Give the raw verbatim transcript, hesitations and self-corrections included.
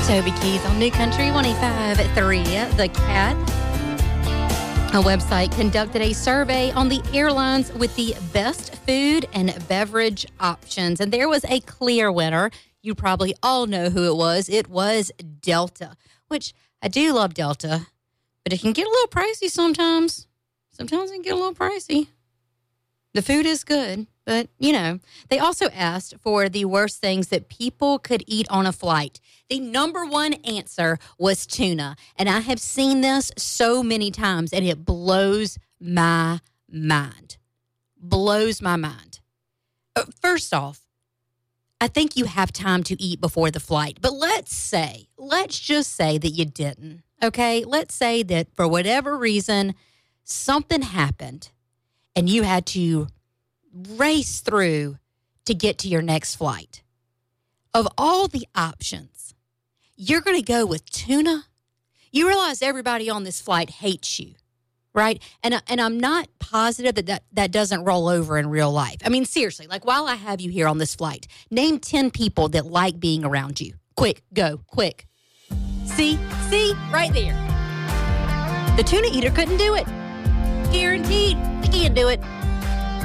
Toby Keith on New Country one oh five point three. The Cat. A website conducted a survey on the airlines with the best food and beverage options. And there was a clear winner. You probably all know who it was. It was Delta, which I do love Delta, but it can get a little pricey sometimes. Sometimes it can get a little pricey. The food is good, but, you know, they also asked for the worst things that people could eat on a flight. The number one answer was tuna, and I have seen this so many times, and it blows my mind. Blows my mind. Uh, first off, I think you have time to eat before the flight, but let's say, let's just say that you didn't, okay? Let's say that for whatever reason, something happened, and you had to race through to get to your next flight. Of all the options, you're going to go with tuna? You realize everybody on this flight hates you, right? And, and I'm not positive that, that that doesn't roll over in real life. I mean, seriously, like while I have you here on this flight, name ten people that like being around you. Quick, go, quick. See? See? Right there. The tuna eater couldn't do it. Guaranteed. They can't do it.